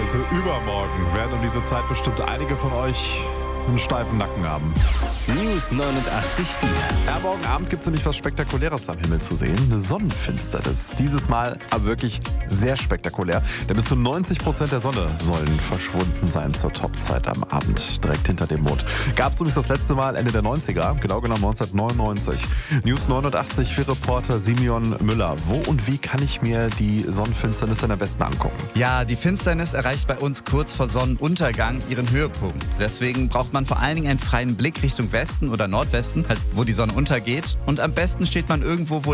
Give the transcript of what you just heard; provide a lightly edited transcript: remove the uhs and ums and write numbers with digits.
Also übermorgen werden um diese Zeit bestimmt einige von euch einen steifen Nacken haben. News 89.4. Ja, morgen Abend gibt es nämlich was Spektakuläres am Himmel zu sehen. Eine Sonnenfinsternis. Dieses Mal aber wirklich sehr spektakulär. Denn bis zu 90% der Sonne sollen verschwunden sein zur Topzeit am Abend, direkt hinter dem Mond. Gab es übrigens das letzte Mal Ende der 90er, genau genommen 1999. News 89.4 Reporter Simeon Müller. Wo und wie kann ich mir die Sonnenfinsternis denn am besten angucken? Ja, die Finsternis erreicht bei uns kurz vor Sonnenuntergang ihren Höhepunkt. Deswegen braucht man vor allen Dingen einen freien Blick Richtung Westen oder Nordwesten, halt wo die Sonne untergeht. Und am besten steht man irgendwo, wo